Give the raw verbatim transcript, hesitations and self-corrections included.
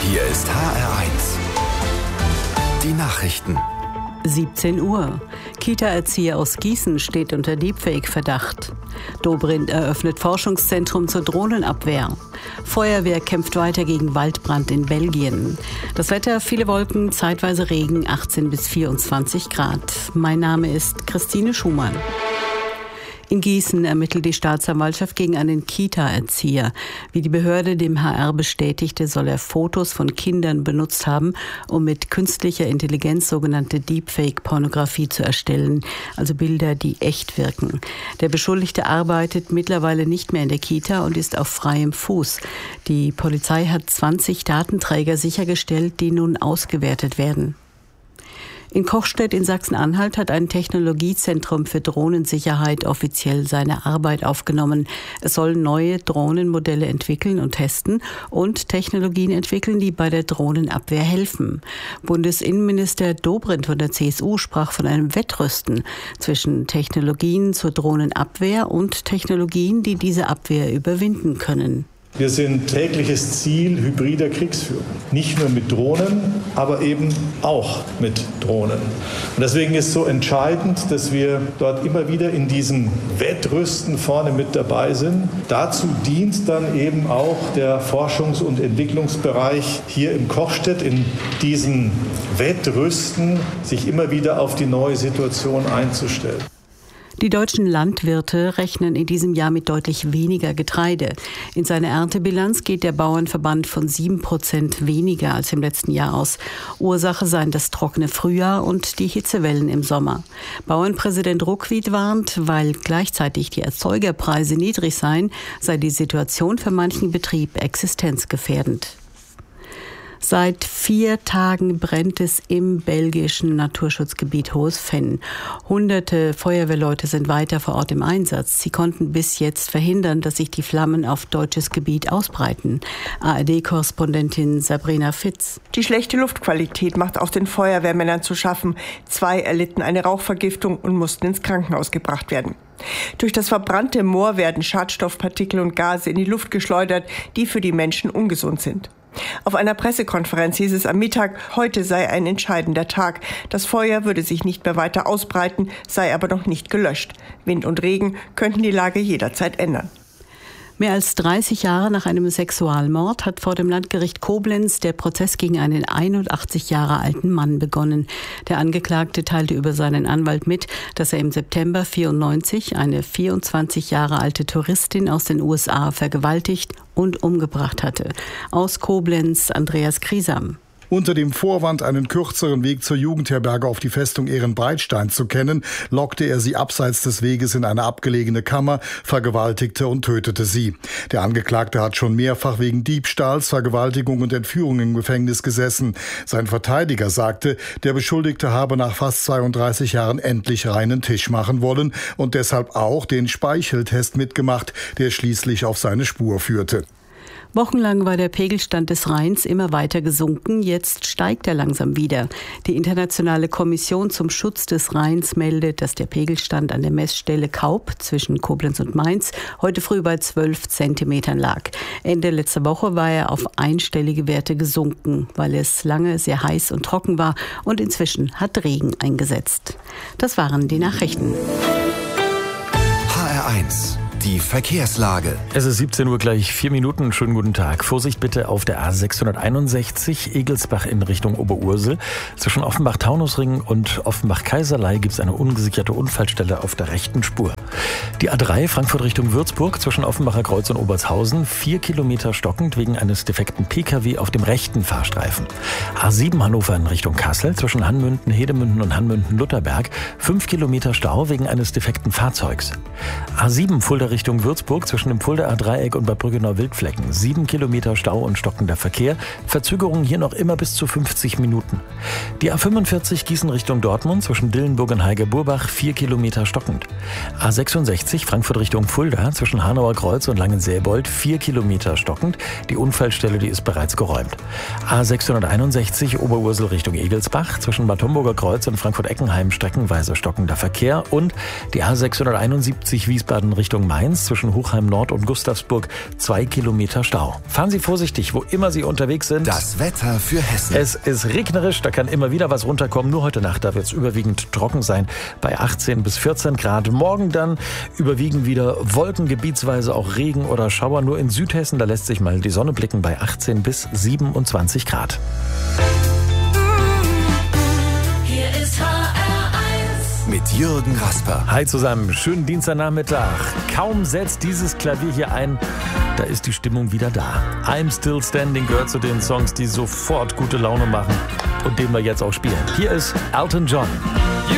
Hier ist H R eins. Die Nachrichten. siebzehn Uhr. Kita-Erzieher aus Gießen steht unter Deepfake-Verdacht. Dobrindt eröffnet Forschungszentrum zur Drohnenabwehr. Feuerwehr kämpft weiter gegen Waldbrand in Belgien. Das Wetter, viele Wolken, zeitweise Regen, achtzehn bis vierundzwanzig Grad. Mein Name ist Christine Schumann. In Gießen ermittelt die Staatsanwaltschaft gegen einen Kita-Erzieher. Wie die Behörde dem H R bestätigte, soll er Fotos von Kindern benutzt haben, um mit künstlicher Intelligenz sogenannte Deepfake-Pornografie zu erstellen, also Bilder, die echt wirken. Der Beschuldigte arbeitet mittlerweile nicht mehr in der Kita und ist auf freiem Fuß. Die Polizei hat zwanzig Datenträger sichergestellt, die nun ausgewertet werden. In Kochstedt in Sachsen-Anhalt hat ein Technologiezentrum für Drohnensicherheit offiziell seine Arbeit aufgenommen. Es soll neue Drohnenmodelle entwickeln und testen und Technologien entwickeln, die bei der Drohnenabwehr helfen. Bundesinnenminister Dobrindt von der C S U sprach von einem Wettrüsten zwischen Technologien zur Drohnenabwehr und Technologien, die diese Abwehr überwinden können. Wir sind tägliches Ziel hybrider Kriegsführung. Nicht nur mit Drohnen, aber eben auch mit Drohnen. Und deswegen ist so entscheidend, dass wir dort immer wieder in diesem Wettrüsten vorne mit dabei sind. Dazu dient dann eben auch der Forschungs- und Entwicklungsbereich hier in Kochstedt, in diesem Wettrüsten, sich immer wieder auf die neue Situation einzustellen. Die deutschen Landwirte rechnen in diesem Jahr mit deutlich weniger Getreide. In seiner Erntebilanz geht der Bauernverband von sieben Prozent weniger als im letzten Jahr aus. Ursache seien das trockene Frühjahr und die Hitzewellen im Sommer. Bauernpräsident Ruckwied warnt, weil gleichzeitig die Erzeugerpreise niedrig seien, sei die Situation für manchen Betrieb existenzgefährdend. Seit vier Tagen brennt es im belgischen Naturschutzgebiet Hohes Venn. Hunderte Feuerwehrleute sind weiter vor Ort im Einsatz. Sie konnten bis jetzt verhindern, dass sich die Flammen auf deutsches Gebiet ausbreiten. A R D-Korrespondentin Sabrina Fitz. Die schlechte Luftqualität macht auch den Feuerwehrmännern zu schaffen. Zwei erlitten eine Rauchvergiftung und mussten ins Krankenhaus gebracht werden. Durch das verbrannte Moor werden Schadstoffpartikel und Gase in die Luft geschleudert, die für die Menschen ungesund sind. Auf einer Pressekonferenz hieß es am Mittag, heute sei ein entscheidender Tag. Das Feuer würde sich nicht mehr weiter ausbreiten, sei aber noch nicht gelöscht. Wind und Regen könnten die Lage jederzeit ändern. Mehr als dreißig Jahre nach einem Sexualmord hat vor dem Landgericht Koblenz der Prozess gegen einen einundachtzig Jahre alten Mann begonnen. Der Angeklagte teilte über seinen Anwalt mit, dass er im September vierundneunzig eine vierundzwanzig Jahre alte Touristin aus den U S A vergewaltigt und umgebracht hatte. Aus Koblenz Andreas Kriesam. Unter dem Vorwand, einen kürzeren Weg zur Jugendherberge auf die Festung Ehrenbreitstein zu kennen, lockte er sie abseits des Weges in eine abgelegene Kammer, vergewaltigte und tötete sie. Der Angeklagte hat schon mehrfach wegen Diebstahls, Vergewaltigung und Entführung im Gefängnis gesessen. Sein Verteidiger sagte, der Beschuldigte habe nach fast zweiunddreißig Jahren endlich reinen Tisch machen wollen und deshalb auch den Speicheltest mitgemacht, der schließlich auf seine Spur führte. Wochenlang war der Pegelstand des Rheins immer weiter gesunken, jetzt steigt er langsam wieder. Die Internationale Kommission zum Schutz des Rheins meldet, dass der Pegelstand an der Messstelle Kaub zwischen Koblenz und Mainz heute früh bei zwölf Zentimetern lag. Ende letzter Woche war er auf einstellige Werte gesunken, weil es lange sehr heiß und trocken war und inzwischen hat Regen eingesetzt. Das waren die Nachrichten. H R eins. Die Verkehrslage. Es ist siebzehn Uhr gleich vier Minuten. Schönen guten Tag. Vorsicht bitte auf der A sechshunderteinundsechzig Egelsbach in Richtung Oberursel. Zwischen Offenbach-Taunusring und Offenbach-Kaiserlei gibt es eine ungesicherte Unfallstelle auf der rechten Spur. Die A drei Frankfurt Richtung Würzburg zwischen Offenbacher Kreuz und Obertshausen. Vier Kilometer stockend wegen eines defekten P K W auf dem rechten Fahrstreifen. A sieben Hannover in Richtung Kassel zwischen Hanmünden, Hedemünden und Hanmünden-Lutherberg. Fünf Kilometer Stau wegen eines defekten Fahrzeugs. A sieben Fulda Richtung Würzburg zwischen dem Fuldaer Dreieck und Bad Brückenau-Wildflecken. Sieben Kilometer Stau und stockender Verkehr. Verzögerungen hier noch immer bis zu fünfzig Minuten. Die A fünfundvierzig Gießen Richtung Dortmund zwischen Dillenburg und Heiger-Burbach. Vier Kilometer stockend. A sechsundsechzig Frankfurt Richtung Fulda zwischen Hanauer Kreuz und Langensäbold. Vier Kilometer stockend. Die Unfallstelle, die ist bereits geräumt. A sechshunderteinundsechzig Oberursel Richtung Egelsbach zwischen Bad Homburger Kreuz und Frankfurt-Eckenheim streckenweise stockender Verkehr. Und die A sechshunderteinundsiebzig Wiesbaden Richtung Mainz eins zwischen Hochheim Nord und Gustavsburg zwei Kilometer Stau. Fahren Sie vorsichtig, wo immer Sie unterwegs sind. Das Wetter für Hessen. Es ist regnerisch, da kann immer wieder was runterkommen. Nur heute Nacht, da wird es überwiegend trocken sein, bei achtzehn bis vierzehn Grad. Morgen dann überwiegend wieder Wolken, gebietsweise auch Regen oder Schauer. Nur in Südhessen, da lässt sich mal die Sonne blicken bei achtzehn bis siebenundzwanzig Grad. Hier ist H R eins. Mit Jürgen Rasper. Hi zusammen, schönen Dienstagnachmittag. Kaum setzt dieses Klavier hier ein, da ist die Stimmung wieder da. I'm Still Standing gehört zu den Songs, die sofort gute Laune machen und den wir jetzt auch spielen. Hier ist Elton John.